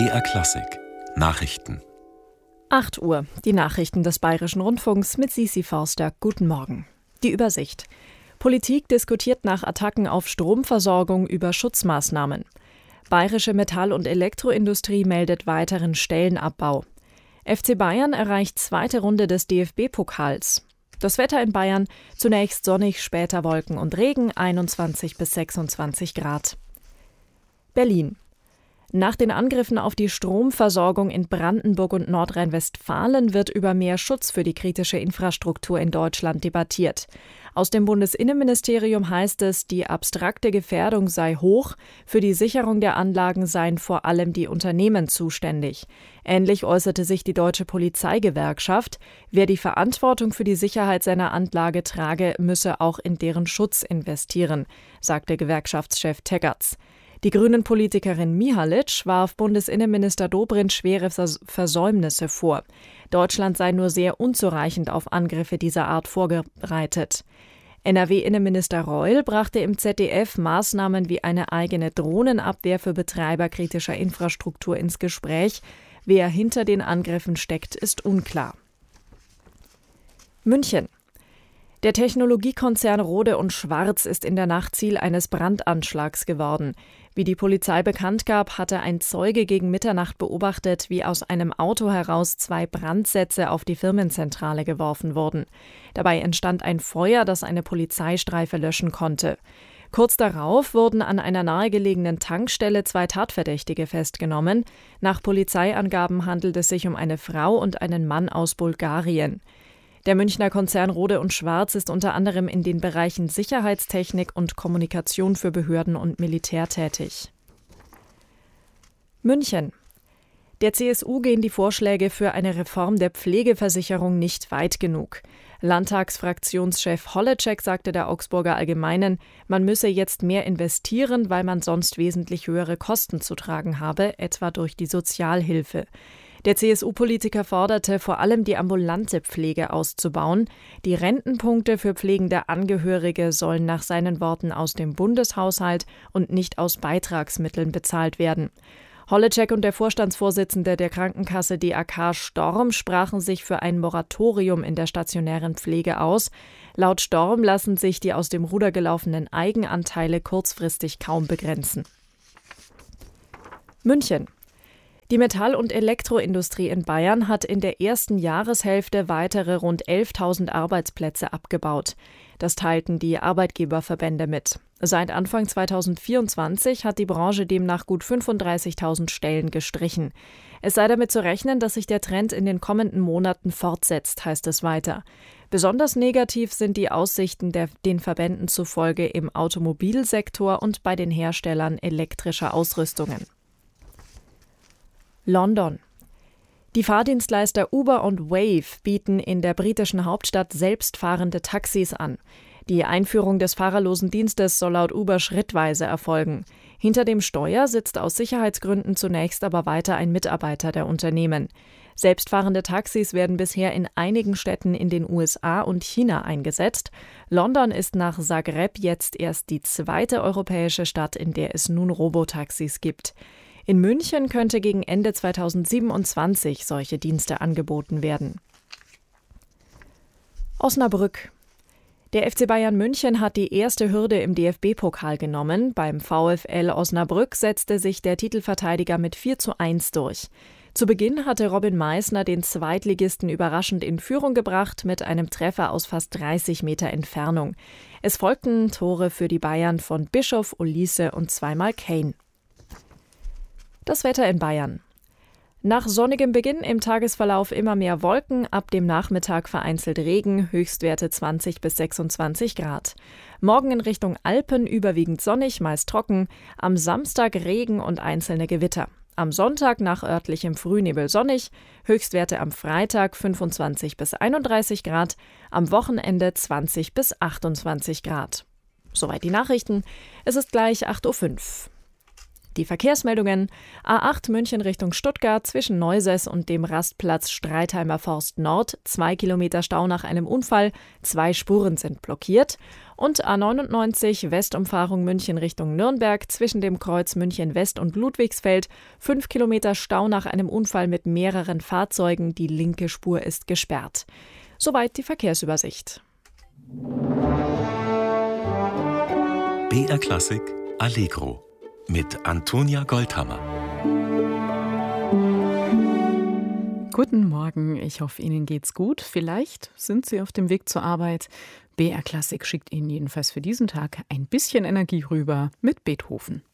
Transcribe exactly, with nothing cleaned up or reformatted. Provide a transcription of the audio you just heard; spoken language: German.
B R Klassik Nachrichten. acht Uhr, die Nachrichten des Bayerischen Rundfunks mit Sisi Forster. Guten Morgen. Die Übersicht. Politik diskutiert nach Attacken auf Stromversorgung über Schutzmaßnahmen. Bayerische Metall- und Elektroindustrie meldet weiteren Stellenabbau. F C Bayern erreicht zweite Runde des D F B-Pokals. Das Wetter in Bayern: zunächst sonnig, später Wolken und Regen, einundzwanzig bis sechsundzwanzig Grad. Berlin. Nach den Angriffen auf die Stromversorgung in Brandenburg und Nordrhein-Westfalen wird über mehr Schutz für die kritische Infrastruktur in Deutschland debattiert. Aus dem Bundesinnenministerium heißt es, die abstrakte Gefährdung sei hoch, für die Sicherung der Anlagen seien vor allem die Unternehmen zuständig. Ähnlich äußerte sich die Deutsche Polizeigewerkschaft. Wer die Verantwortung für die Sicherheit seiner Anlage trage, müsse auch in deren Schutz investieren, sagte Gewerkschaftschef Teggerts. Die Grünen-Politikerin Mihalic warf Bundesinnenminister Dobrindt schwere Versäumnisse vor. Deutschland sei nur sehr unzureichend auf Angriffe dieser Art vorbereitet. N R W-Innenminister Reul brachte im Z D F Maßnahmen wie eine eigene Drohnenabwehr für Betreiber kritischer Infrastruktur ins Gespräch. Wer hinter den Angriffen steckt, ist unklar. München. Der Technologiekonzern Rohde und Schwarz ist in der Nacht Ziel eines Brandanschlags geworden. Wie die Polizei bekannt gab, hatte ein Zeuge gegen Mitternacht beobachtet, wie aus einem Auto heraus zwei Brandsätze auf die Firmenzentrale geworfen wurden. Dabei entstand ein Feuer, das eine Polizeistreife löschen konnte. Kurz darauf wurden an einer nahegelegenen Tankstelle zwei Tatverdächtige festgenommen. Nach Polizeiangaben handelt es sich um eine Frau und einen Mann aus Bulgarien. Der Münchner Konzern Rohde und Schwarz ist unter anderem in den Bereichen Sicherheitstechnik und Kommunikation für Behörden und Militär tätig. München. Der C S U gehen die Vorschläge für eine Reform der Pflegeversicherung nicht weit genug. Landtagsfraktionschef Holleczek sagte der Augsburger Allgemeinen, man müsse jetzt mehr investieren, weil man sonst wesentlich höhere Kosten zu tragen habe, etwa durch die Sozialhilfe. Der C S U-Politiker forderte, vor allem die ambulante Pflege auszubauen. Die Rentenpunkte für pflegende Angehörige sollen nach seinen Worten aus dem Bundeshaushalt und nicht aus Beitragsmitteln bezahlt werden. Holleczek und der Vorstandsvorsitzende der Krankenkasse D A K Storm sprachen sich für ein Moratorium in der stationären Pflege aus. Laut Storm lassen sich die aus dem Ruder gelaufenen Eigenanteile kurzfristig kaum begrenzen. München. Die Metall- und Elektroindustrie in Bayern hat in der ersten Jahreshälfte weitere rund elftausend Arbeitsplätze abgebaut. Das teilten die Arbeitgeberverbände mit. Seit Anfang zweitausendvierundzwanzig hat die Branche demnach gut fünfunddreißigtausend Stellen gestrichen. Es sei damit zu rechnen, dass sich der Trend in den kommenden Monaten fortsetzt, heißt es weiter. Besonders negativ sind die Aussichten der, den Verbänden zufolge im Automobilsektor und bei den Herstellern elektrischer Ausrüstungen. London. Die Fahrdienstleister Uber und Wave bieten in der britischen Hauptstadt selbstfahrende Taxis an. Die Einführung des fahrerlosen Dienstes soll laut Uber schrittweise erfolgen. Hinter dem Steuer sitzt aus Sicherheitsgründen zunächst aber weiter ein Mitarbeiter der Unternehmen. Selbstfahrende Taxis werden bisher in einigen Städten in den U S A und China eingesetzt. London ist nach Zagreb jetzt erst die zweite europäische Stadt, in der es nun Robotaxis gibt. In München könnte gegen Ende zweitausendsiebenundzwanzig solche Dienste angeboten werden. Osnabrück. Der F C Bayern München hat die erste Hürde im D F B-Pokal genommen. Beim VfL Osnabrück setzte sich der Titelverteidiger mit vier zu eins durch. Zu Beginn hatte Robin Meissner den Zweitligisten überraschend in Führung gebracht mit einem Treffer aus fast dreißig Meter Entfernung. Es folgten Tore für die Bayern von Bischof, Olise und zweimal Kane. Das Wetter in Bayern. Nach sonnigem Beginn im Tagesverlauf immer mehr Wolken, ab dem Nachmittag vereinzelt Regen, Höchstwerte zwanzig bis sechsundzwanzig Grad. Morgen in Richtung Alpen überwiegend sonnig, meist trocken, am Samstag Regen und einzelne Gewitter. Am Sonntag nach örtlichem Frühnebel sonnig, Höchstwerte am Freitag fünfundzwanzig bis einunddreißig Grad, am Wochenende zwanzig bis achtundzwanzig Grad. Soweit die Nachrichten. Es ist gleich acht Uhr fünf. Die Verkehrsmeldungen: A acht München Richtung Stuttgart zwischen Neuses und dem Rastplatz Streitheimer Forst Nord, zwei Kilometer Stau nach einem Unfall, zwei Spuren sind blockiert. Und A neunundneunzig Westumfahrung München Richtung Nürnberg zwischen dem Kreuz München West und Ludwigsfeld, fünf Kilometer Stau nach einem Unfall mit mehreren Fahrzeugen, die linke Spur ist gesperrt. Soweit die Verkehrsübersicht. B R Klassik Allegro mit Antonia Goldhammer. Guten Morgen, ich hoffe, Ihnen geht's gut. Vielleicht sind Sie auf dem Weg zur Arbeit. B R Klassik schickt Ihnen jedenfalls für diesen Tag ein bisschen Energie rüber mit Beethoven.